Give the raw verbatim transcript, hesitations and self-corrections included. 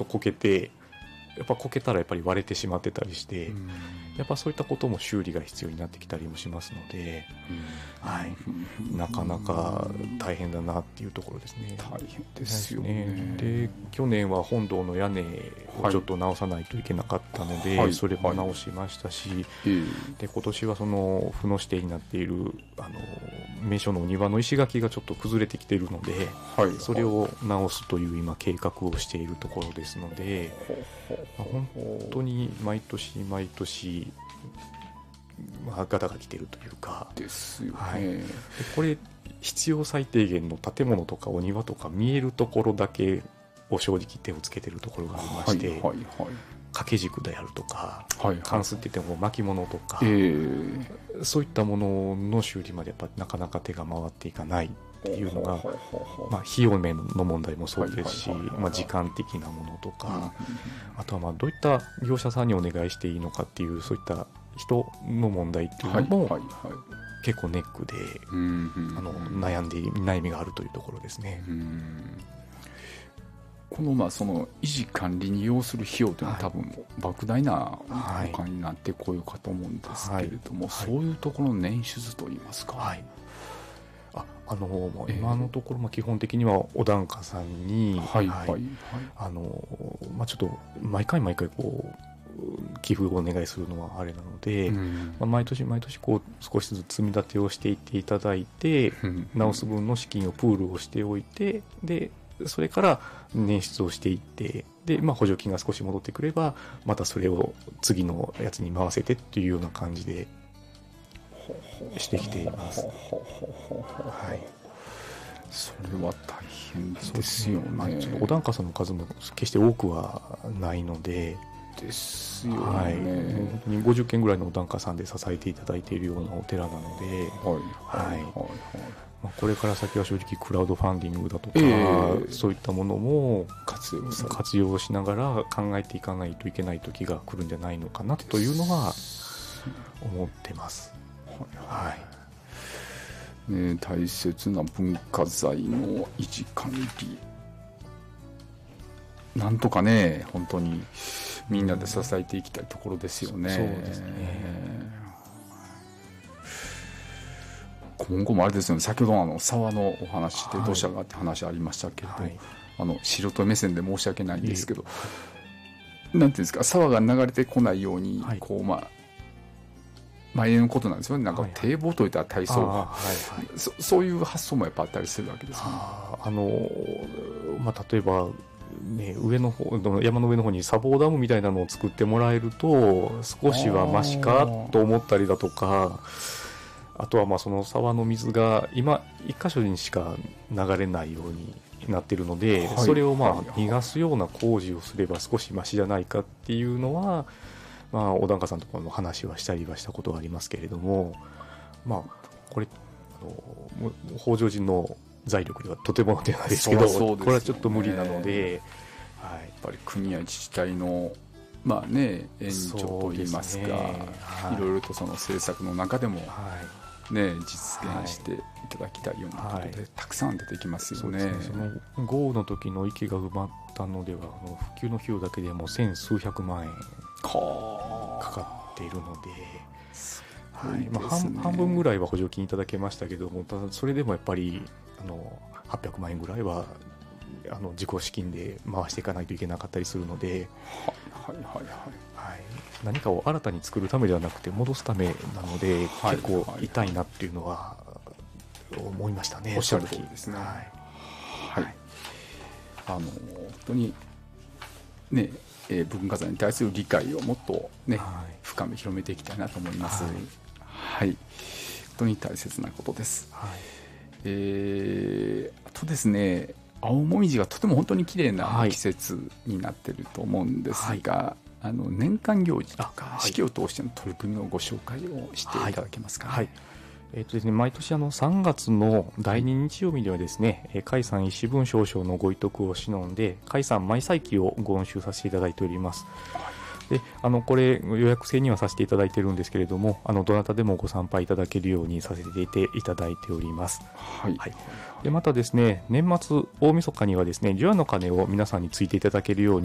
こけてやっぱこけたらやっぱり割れてしまってたりして、うん、やっぱそういったことも修理が必要になってきたりもしますので、うんはい、なかなか大変だなっていうところですね。 大変ですよね。 で去年は本堂の屋根をちょっと直さないといけなかったので、はい、それも直しましたし、はい、で今年はその府の指定になっているあの名所のお庭の石垣がちょっと崩れてきているので、はい、それを直すという今計画をしているところですので、本当に毎年毎年、まあ、ガタが来ているというかですよね、 はい、でこれ必要最低限の建物とかお庭とか見えるところだけを正直手をつけているところがありまして、はいはいはい、掛け軸であるとか、はいはい、タンスって言っても巻物とか、えー、そういったものの修理までやっぱなかなか手が回っていかないっていうのが、まあ、費用面の問題もそうですし、まあ、時間的なものとか、あとはまあどういった業者さんにお願いしていいのかっていうそういった人の問題っていうのも結構ネックであの悩んで悩みがあるというところですね。 うんこのまあその維持管理に要する費用というのは多分莫大なお金になってこようかと思うんですけれども、そういうところの捻出といいますか、はいああの今のところ、まあ、基本的にはお檀家さんに、はいはいはいあのまあ、ちょっと毎回毎回こう寄付をお願いするのはあれなので、うんまあ、毎年毎年こう少しずつ積み立てをしていっていただいて、うん、直す分の資金をプールをしておいてでそれから捻出をしていってで、まあ、補助金が少し戻ってくればまたそれを次のやつに回せてっていうような感じでしてきています。はい、 それは大変ですよね。 まあ、ちょっとお檀家さんの数も決して多くはないのでですよね、 はい、本当にごじゅっけんぐらいのお檀家さんで支えていただいているようなお寺なので、はいはいはいまあ、これから先は正直クラウドファンディングだとか、えー、そういったものも活用、活用しながら考えていかないといけない時が来るんじゃないのかなというのは思ってます。 はいね、大切な文化財の維持管理なんとかね本当にみんなで支えていきたいところですよね。 そうですね。 今後もあれですよね、先ほどあの沢のお話で土砂がって話ありましたけれど、はい、あの素人目線で申し訳ないんですけど、えー、なんていうんですか沢が流れてこないように、はい、こうまあ前のことなんですよね。なんか堤防といったら体操が、はいはい、そ, そういう発想もやっぱあったりするわけですかね。 あ, あの、まあ、例えば、ね、上の方山の上の方に砂防ダムみたいなのを作ってもらえると少しはマシかと思ったりだとか、あとはまあその沢の水が今一箇所にしか流れないようになっているので、はい、それをまあ逃がすような工事をすれば少しマシじゃないかっていうのはまあ、お檀家さんとかの話はしたりはしたことがありますけれども、まあ、これあの北条寺の財力ではとても手なんですけど、そうそうですよね、これはちょっと無理なので、はい、 やっぱり国や自治体の、まあね、援助といいますか、はい、いろいろとその政策の中でも、はいね、実現していただきたいようなことで、はい、たくさん出てきますよね。そうですね。 その豪雨の時の池が埋まったのでは復旧の費用だけでも千数百万円かかっているので、はいまあ、半, 半分ぐらいは補助金いただけましたけども、ただそれでもやっぱりあのはっぴゃくまんえんぐらいはあの自己資金で回していかないといけなかったりするので、 はいはいはいはい、 はい、何かを新たに作るためではなくて戻すためなので、はい、結構痛いなっていうのは思いましたね。 おっしゃる通りですね。はい、はい、あの本当にね、えー、文化財に対する理解をもっとね、はい、深め広めていきたいなと思います。はい、はい、本当に大切なことです。はい、えー、あとですね、青もみじがとても本当に綺麗な季節になっていると思うんですが、はい、あの年間行事とか四季を通しての取り組みのご紹介をしていただけますか。 はいはい、えーとですね、毎年あのさんがつのだいに日曜日にはですね、甲斐山一文少々のご遺徳を忍んで甲斐山舞祭記をご恩収させていただいております。であのこれ予約制にはさせていただいているんですけれども、あのどなたでもご参拝いただけるようにさせていただいております。はい、はい、でまたですね、年末大晦日にはですね除夜の鐘を皆さんについていただけるように